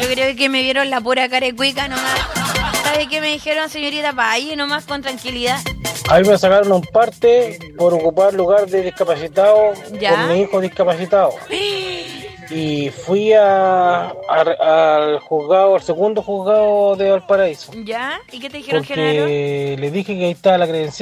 Yo creo que me vieron la pura carecuica nomás. ¿Sabe qué me dijeron, señorita? Vaya nomás con tranquilidad. A mí me sacaron un parte por ocupar lugar de discapacitado ¿Ya? con mi hijo discapacitado. Y fui al juzgado, al segundo juzgado de Valparaíso. ¿Ya? ¿Y qué te dijeron, Porque Genaro? le dije que ahí estaba la credencial.